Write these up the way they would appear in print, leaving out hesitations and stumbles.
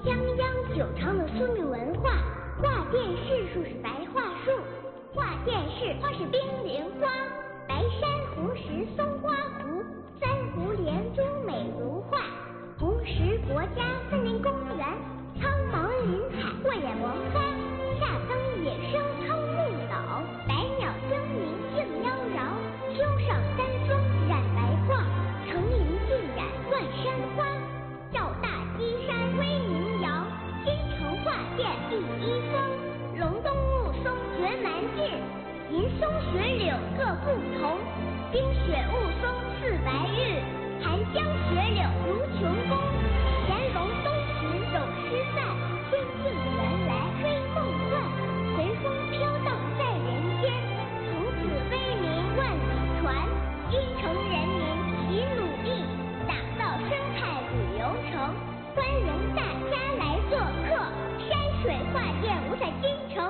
江央久长的宿命文化。画殿市树是白桦树，画殿市花是冰莲花。白珊瑚石松花湖，三湖连珠美如画。红石国家森林公园，苍茫林海过眼王发。夏灯野生苍木岛，百鸟争鸣竞妖娆。秋上三峰染白桦，层林尽染万山花。赵大基山威名摇，京城画殿第一峰。隆冬雾凇绝蛮劲，银松雪柳各不同。冰雪雾凇似白玉，寒江雪柳如琼宫。乾隆东巡有诗赞，天境原来非梦幻。随风飘荡在人间，从此威名万里传。京城人民齐努力，打造生态旅游城，欢迎大家来做客山水画殿五彩京城。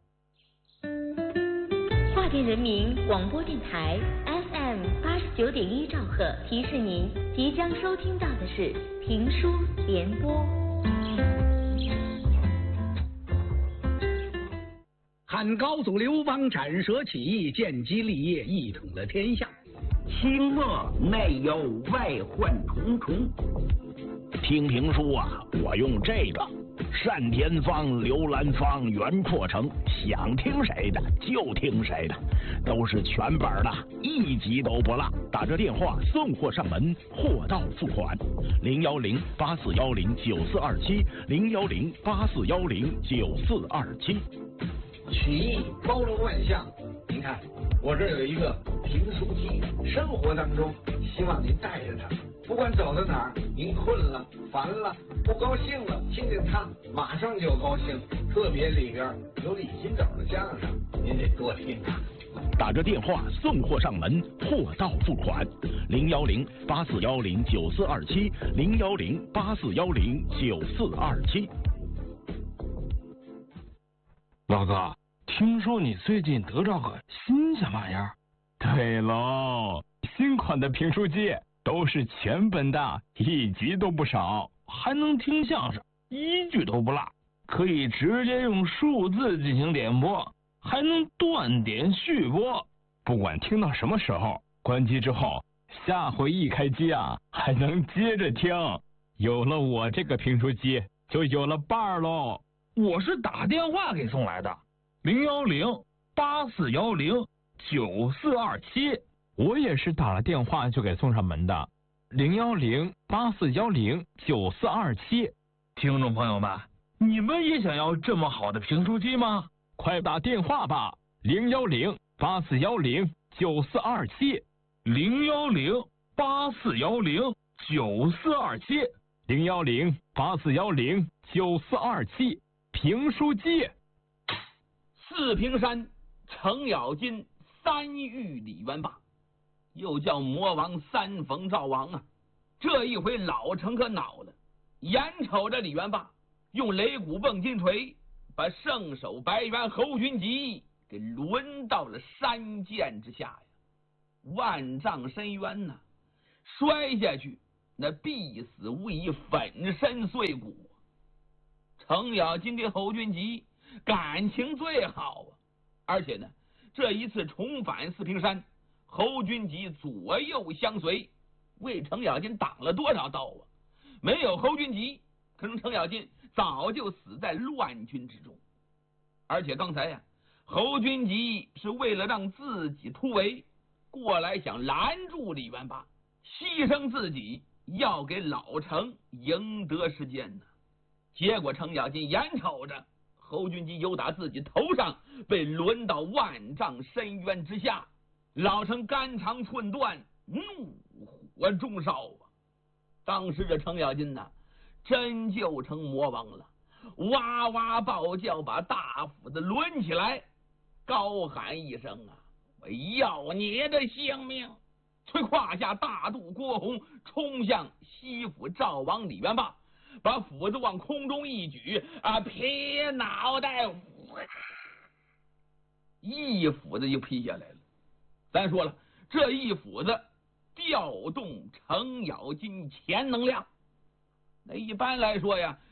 画殿人民广播电台 FM89.1兆赫提示您，即将收听到的是评书联播。 汉高祖刘邦斩蛇起义，建基立业，一统了天下。 清末内忧外患重重。 听评书啊，我用这个单田芳、刘兰芳、袁阔成，想听谁的就听谁的，都是全本的，一集都不落。打这电话送货上门，货到付款。010-8410-9427，010-8410-9427。 曲艺包罗万象，您看我这有一个评书机，生活当中希望您带着它，不管走到哪儿，您困了、烦了、不高兴了，听见它马上就高兴。特别里边有李金斗的相声，您得多听啊。 打着电话送货上门，货到付款。010-8410-9427，010-8410-9427。 老哥，听说你最近得着个新鲜玩意儿？ 对喽，新款的评书机都是全本的，一集都不少，还能听相声，一句都不落，可以直接用数字进行点播，还能断点续播，不管听到什么时候，关机之后，下回一开机啊，还能接着听。有了我这个评书机，就有了伴儿喽。 我是打电话给送来的，010-8410-9427。 我也是打了电话就给送上门的，010-8410-9427。 听众朋友们，你们也想要这么好的评书机吗？ 快打电话吧，010-8410-9427，010-8410-9427，评书机。 四平山程咬金三遇李元霸，又叫魔王三逢赵王啊。这一回老程可恼了，眼瞅着李元霸用擂鼓蹦金锤，把圣手白猿侯君集给抡到了山涧之下呀，万丈深渊呐，摔下去那必死无疑，粉身碎骨。程咬金跟侯君集感情最好啊，而且呢，这一次重返四平山，侯君集左右相随，为程咬金挡了多少刀啊！没有侯君集，可能程咬金早就死在乱军之中。而且刚才呀，侯君集是为了让自己突围过来，想拦住李元霸，牺牲自己，要给老程赢得时间呢。结果程咬金眼瞅着侯君集由打自己头上被抡到万丈深渊之下，老程肝肠寸断，怒火中烧啊！当时这程咬金呢，真就成魔王了，哇哇暴叫，把大斧子抡起来，高喊一声啊：“我要你的性命！”遂胯下大肚郭红，冲向西府赵王李元霸，把斧子往空中一举啊，劈脑袋，一斧子就劈下来了。咱说了，这一斧子调动程咬金潜能量。那一般来说呀，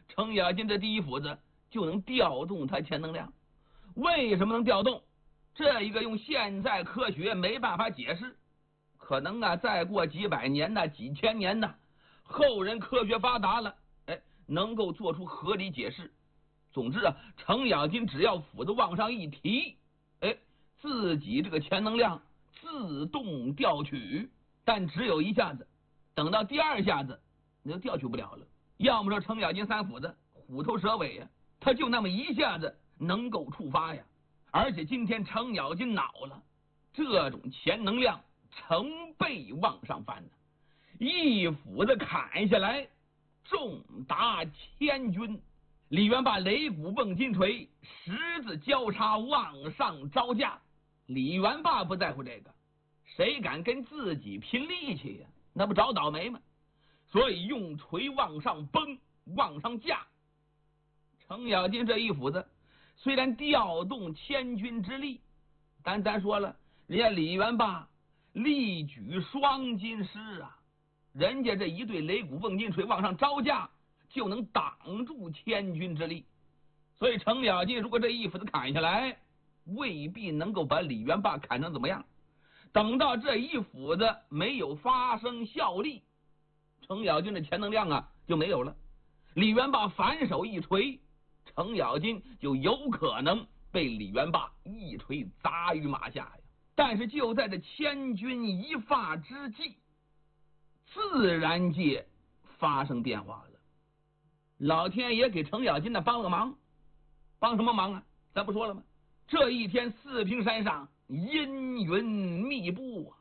程咬金这第一斧子就能调动他潜能量。为什么能调动？这一个用现在科学没办法解释，可能再过几百年几千年后人科学发达了，能够做出合理解释。总之程咬金只要斧子往上一提，自己这个潜能量自动调取，但只有一下子，等到第二下子那就调取不了了。要么说程咬金三斧子虎头蛇尾他就那么一下子能够触发呀。而且今天程咬金恼了，这种潜能量成倍往上翻一斧子砍下来重达1000钧。李元霸擂鼓蹦金锤，十字交叉往上招架。李元霸不在乎这个，谁敢跟自己拼力气呀？那不找倒霉吗？所以用锤往上崩，往上架。程咬金这一斧子虽然调动1000钧之力，但咱说了，人家李元霸力举双金狮人家这一对擂鼓蹦金锤往上招架就能挡住1000钧之力。所以程咬金如果这一斧子砍下来，未必能够把李元霸砍成怎么样。等到这一斧子没有发生效力，程咬金的潜能量就没有了。李元霸反手一锤，程咬金就有可能被李元霸一锤砸于马下呀。但是就在这千钧一发之际，自然界发生变化了。老天爷给程咬金帮了个忙，帮什么忙咱不说了吗？这一天四平山上阴云密布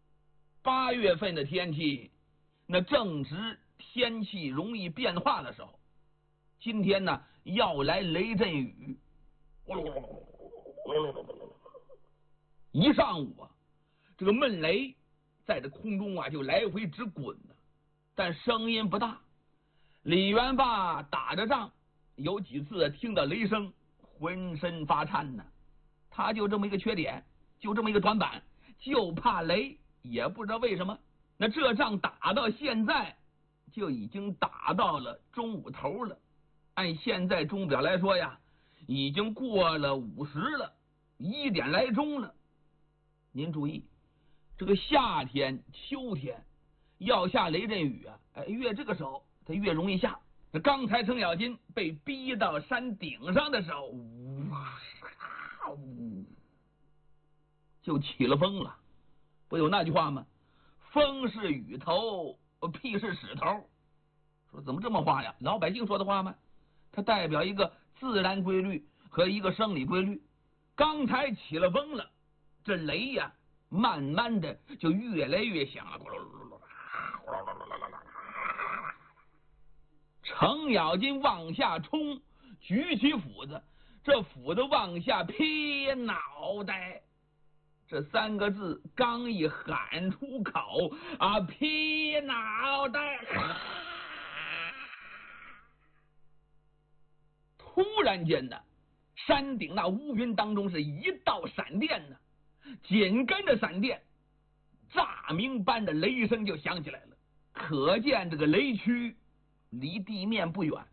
8月份的天气那正值天气容易变化的时候。今天要来雷阵雨，一上午这个闷雷在这空中就来回直滚但声音不大。李元霸打着仗有几次听到雷声浑身发颤他就这么一个缺点，就这么一个短板，就怕雷，也不知道为什么。那这仗打到现在就已经打到了中午头了，按现在钟表来说已经过了50了，1点来钟了。您注意，这个夏天秋天要下雷阵雨越这个时候它越容易下。这刚才程咬金被逼到山顶上的时候就起了风了。不有那句话吗？风是雨头，屁是屎头。说怎么这么话呀？老百姓说的话吗？它代表一个自然规律和一个生理规律。刚才起了风了，这雷慢慢的就越来越响了。程咬金往下冲，举起斧子，这斧子往下劈脑袋。这3个字刚一喊出口劈脑袋，突然间山顶那乌云当中是一道闪电紧跟着闪电炸鸣般的雷声就响起来了。可见这个雷区离地面不远，